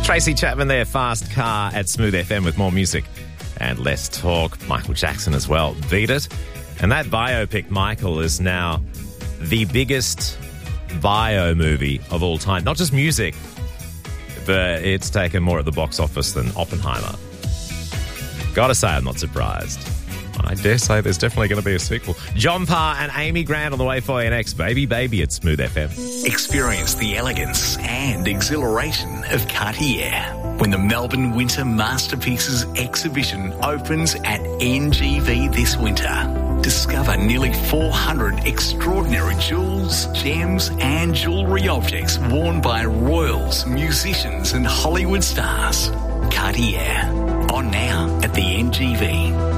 Tracy Chapman there, Fast Car at Smooth FM with more music and less talk. Michael Jackson as well. Beat It. And that biopic, Michael, is now the biggest bio movie of all time. Not just music, but it's taken more at the box office than Oppenheimer. Gotta say, I'm not surprised. I dare say there's definitely going to be a sequel. John Parr and Amy Grant on the way for you next. Baby, baby at Smooth FM. Experience the elegance and exhilaration of Cartier when the Melbourne Winter Masterpieces exhibition opens at NGV this winter. Discover nearly 400 extraordinary jewels, gems and jewellery objects worn by royals, musicians and Hollywood stars. Cartier, on now at the NGV.